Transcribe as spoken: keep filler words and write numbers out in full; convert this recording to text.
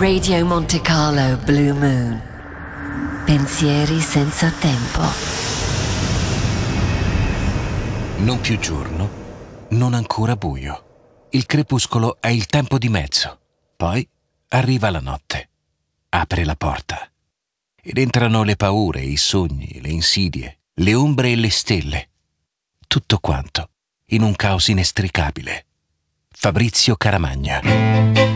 Radio Monte Carlo Blue Moon. Pensieri senza tempo. Non più giorno, non ancora buio. Il crepuscolo è il tempo di mezzo. Poi arriva la notte. Apre la porta. Ed entrano le paure, i sogni, le insidie, le ombre e le stelle. Tutto quanto in un caos inestricabile. Fabrizio Caramagna.